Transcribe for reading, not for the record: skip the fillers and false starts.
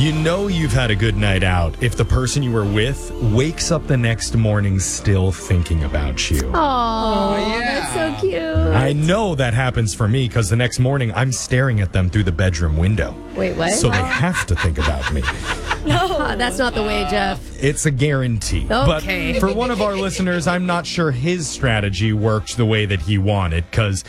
You know you've had a good night out if the person you were with wakes up the next morning still thinking about you. Oh, yeah. That's so cute. I know that happens for me because the next morning I'm staring at them through the bedroom window. Wait, what? So they have to think about me. No, that's not the way, Jeff. It's a guarantee. Okay. But for one of our listeners, I'm not sure his strategy worked the way that he wanted because